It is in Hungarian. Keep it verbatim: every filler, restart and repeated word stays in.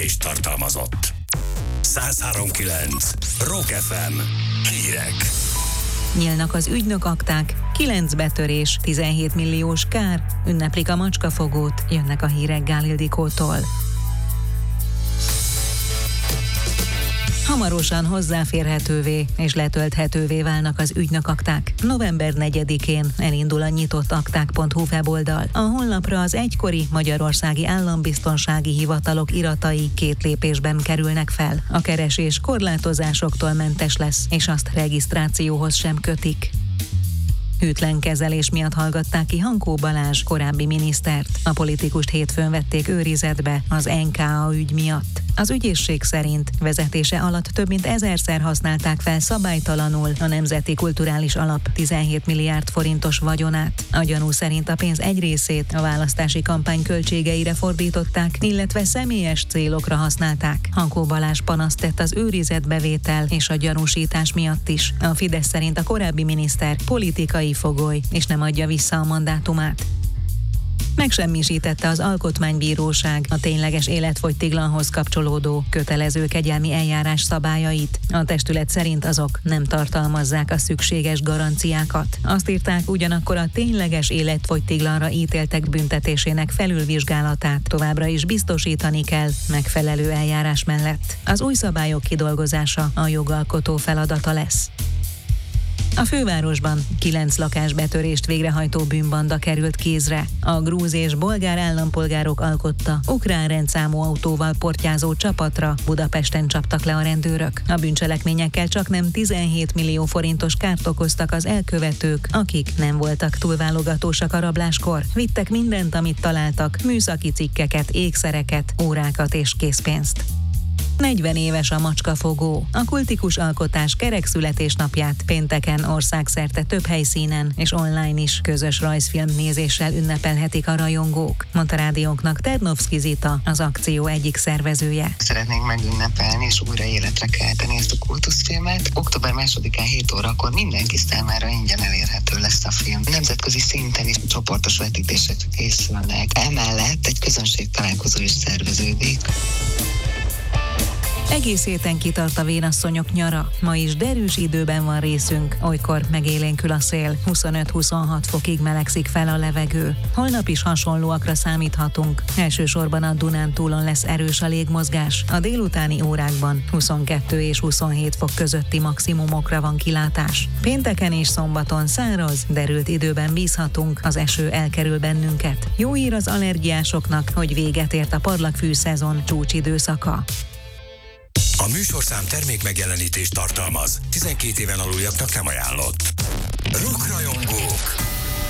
megjelenítést tartalmazott. száz három kilenc Rock ef em hírek. Nyílnak az ügynökakták, kilenc betörés, tizenhét milliós kár, ünneplik a macskafogót, jönnek a hírek Gál Ildikótól. Hamarosan hozzáférhetővé és letölthetővé válnak az ügynökakták. november negyedikén elindul a nyitott akták pont hu weboldal. A honlapra az egykori magyarországi állambiztonsági hivatalok iratai két lépésben kerülnek fel. A keresés korlátozásoktól mentes lesz, és azt regisztrációhoz sem kötik. Hűtlen kezelés miatt hallgatták ki Hankó Balázs korábbi minisztert. A politikust hétfőn vették őrizetbe az en ká á ügy miatt. Az ügyészség szerint vezetése alatt több mint ezerszer használták fel szabálytalanul a Nemzeti Kulturális Alap tizenhét milliárd forintos vagyonát. A gyanú szerint a pénz egy részét a választási kampány költségeire fordították, illetve személyes célokra használták. Hankó Balázs panaszt tett az őrizetbevétel és a gyanúsítás miatt is. A Fidesz szerint a korábbi miniszter politikai fogoly, és nem adja vissza a mandátumát. Megsemmisítette az Alkotmánybíróság a tényleges életfogytiglanhoz kapcsolódó kötelező kegyelmi eljárás szabályait. A testület szerint azok nem tartalmazzák a szükséges garanciákat. Azt írták, ugyanakkor a tényleges életfogytiglanra ítéltek büntetésének felülvizsgálatát továbbra is biztosítani kell megfelelő eljárás mellett. Az új szabályok kidolgozása a jogalkotó feladata lesz. A fővárosban kilenc lakásbetörést végrehajtó bűnbanda került kézre. A grúz és bolgár állampolgárok alkotta ukrán rendszámú autóval portyázó csapatra Budapesten csaptak le a rendőrök. A bűncselekményekkel csaknem tizenhét millió forintos kárt okoztak az elkövetők, akik nem voltak túl válogatósak a rabláskor. Vittek mindent, amit találtak, műszaki cikkeket, ékszereket, órákat és készpénzt. negyven éves a macskafogó. A kultikus alkotás kerek születésnapját pénteken országszerte több helyszínen és online is közös rajzfilm nézéssel ünnepelhetik a rajongók, mondta rádiónknak Ternovszky Zita, az akció egyik szervezője. Szeretnénk megünnepelni és újra életre kelteni ezt a kultuszfilmet. október másodikán hét órakor mindenki számára ingyen elérhető lesz a film. Nemzetközi szinten is csoportos vetítések készülnek. Emellett egy közönség találkozó is szerveződik. Egész héten kitart a vénasszonyok nyara. Ma is derűs időben van részünk, olykor megélénkül a szél, huszonöt-huszonhat fokig melegszik fel a levegő. Holnap is hasonlóakra számíthatunk. Elsősorban a Dunántúlon lesz erős a légmozgás. A délutáni órákban huszonkettő és huszonhét fok közötti maximumokra van kilátás. Pénteken és szombaton száraz, derült időben bízhatunk, az eső elkerül bennünket. Jó hír az allergiásoknak, hogy véget ért a parlagfű szezon csúcsidőszaka. A műsorszám termék megjelenítést tartalmaz. tizenkét éven aluljaknak nem ajánlott.